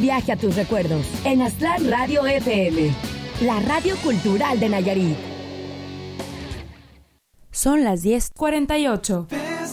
viaje a tus recuerdos en Aztlán Radio FM, la radio cultural de Nayarit. Son las 10:48.